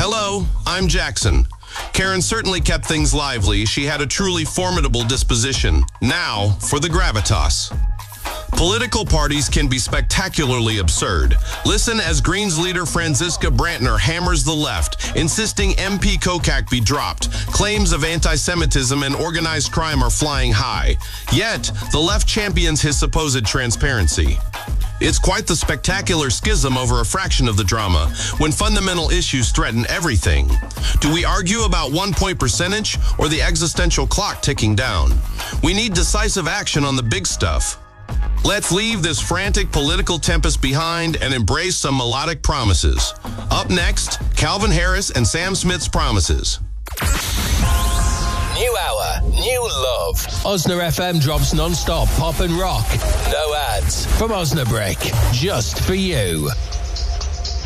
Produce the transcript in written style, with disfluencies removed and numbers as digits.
Hello, I'm Jackson. Karen certainly kept things lively. She had a truly formidable disposition. Now, for the gravitas. Political parties can be spectacularly absurd. Listen as Greens leader Franziska Brantner hammers the left, insisting MP Kokak be dropped. Claims of anti-Semitism and organized crime are flying high. Yet, the left champions his supposed transparency. It's quite the spectacular schism over a fraction of the drama, when fundamental issues threaten everything. Do we argue about 1 point percentage or the existential clock ticking down? We need decisive action on the big stuff. Let's leave this frantic political tempest behind and embrace some melodic promises. Up next, Calvin Harris and Sam Smith's Promises. New hour, new love. Osna FM drops non-stop pop and rock. No ads from Osnabrick, just for you.